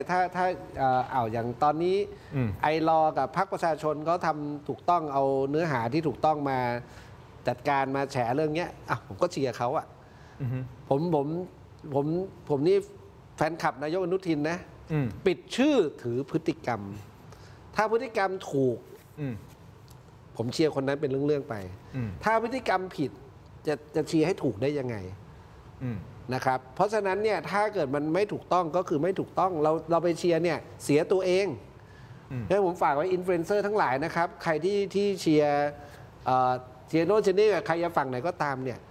ถ้าอย่างตอนนี้ไอรอกับพรรคประชาชนเขาทำถูกต้องเอาเนื้อหาที่ถูกต้องมาจัดการมาแฉเรื่องเนี้ยผมก็เชียร์เขาผมนี่แฟนคลับนายกอนุทินนะปิดชื่อถือพฤติกรรมถ้าพฤติกรรมถูกผมเชียร์คนนั้นเป็นเรื่องๆไปถ้าพฤติกรรมผิดจะเชียร์ให้ถูกได้ยังไงนะครับเพราะฉะนั้นเนี่ยถ้าเกิดมันไม่ถูกต้องก็คือไม่ถูกต้องเราไปเชียร์เนี่ยเสียตัวเองให้ผมฝากไว้อินฟลูเอนเซอร์ทั้งหลายนะครับใครที่เชียร์โน้นเชียร์นี่ใครจะฝั่งไหนก็ตามเนี่ย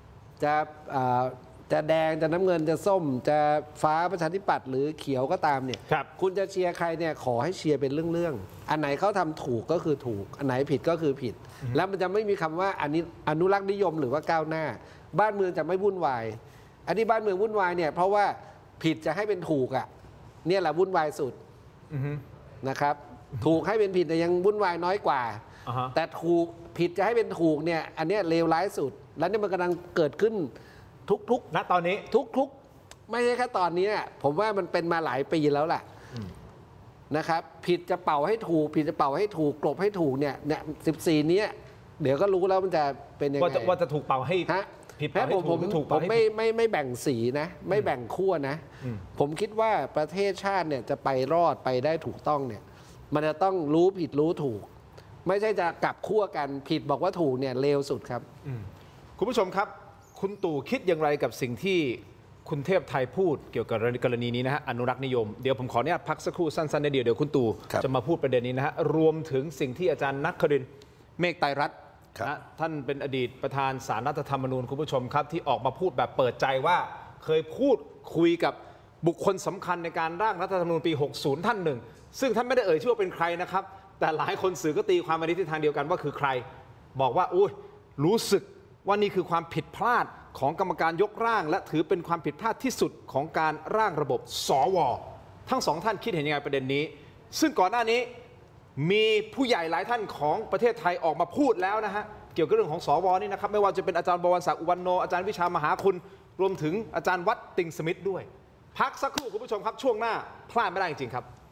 จะแดงจะน้ำเงินจะส้มจะฟ้าประชาธิปัตย์หรือเขียวก็ตามเนี่ย คุณจะเชียร์ใครเนี่ยขอให้เชียร์เป็นเรื่องๆอันไหนเขาทำถูกก็คือถูกอันไหนผิดก็คือผิดแล้วมันจะไม่มีคำว่าอันนี้อนุรักษ์นิยมหรือว่าก้าวหน้าบ้านเมืองจะไม่วุ่นวายอันนี้บ้านเมืองวุ่นวายเนี่ยเพราะว่าผิดจะให้เป็นถูกเนี่ยแหละวุ่นวายสุดนะครับถูกให้เป็นผิดแต่ยังวุ่นวายน้อยกว่าแต่ถูกผิดจะให้เป็นถูกเนี่ยอันนี้เลวร้ายสุดแล้วนี่มันกำลังเกิดขึ้นทุกณตอนนี้ทุกไม่ใช่แค่ตอนนี้เนี่ยผมว่ามันเป็นมาหลายปีแล้วแหละนะครับผิดจะเป่าให้ถูกผิดจะเป่าให้ถูกกลบให้ถูกเนี่ย14นี้เดี๋ยวก็รู้แล้วมันจะเป็นยังไงว่าจะถูกเป่าให้ผิดให้ถูกผมไม่แบ่งสีนะไม่แบ่งขั้วนะผมคิดว่าประเทศชาติเนี่ยจะไปรอดไปได้ถูกต้องเนี่ยมันจะต้องรู้ผิดรู้ถูกไม่ใช่จะกลับขั้วกันผิดบอกว่าถูกเนี่ยเลวสุดครับคุณผู้ชมครับคุณตู่คิดอย่างไรกับสิ่งที่คุณเทพไทยพูดเกี่ยวกับกรณีนี้นะฮะอนุรักษ์นิยมเดี๋ยวผมขอเนี่ยพักสักครู่สั้นๆเดี๋ยวคุณตู่จะมาพูดประเด็นนี้นะฮะรวมถึงสิ่งที่อาจารย์นักครินทร์เมฆไตรรัตน์ท่านเป็นอดีตประธานศาลรัฐธรรมนูญคุณผู้ชมครับที่ออกมาพูดแบบเปิดใจว่าเคยพูดคุยกับบุคคลสำคัญในการร่างรัฐธรรมนูญปี60ท่านหนึ่งซึ่งท่านไม่ได้เอ่ยชื่อว่าเป็นใครนะครับแต่หลายคนสื่อก็ตีความไปในทิศทางเดียวกันว่าคือใครบอกว่าอุ้ยรู้สึกว่านี่คือความผิดพลาดของกรรมการยกร่างและถือเป็นความผิดพลาดที่สุดของการร่างระบบสว.ทั้งสองท่านคิดเห็นยังไงประเด็นนี้ซึ่งก่อนหน้านี้มีผู้ใหญ่หลายท่านของประเทศไทยออกมาพูดแล้วนะฮะเกี่ยวกับเรื่องของสว.นี่นะครับไม่ว่าจะเป็นอาจารย์บวรศักดิ์อุวันโนอาจารย์วิชามหาคุณรวมถึงอาจารย์วัดติงสมิทธ์ด้วยพักสักครู่คุณผู้ชมครับช่วงหน้าพลาดไม่ได้จริงๆครับ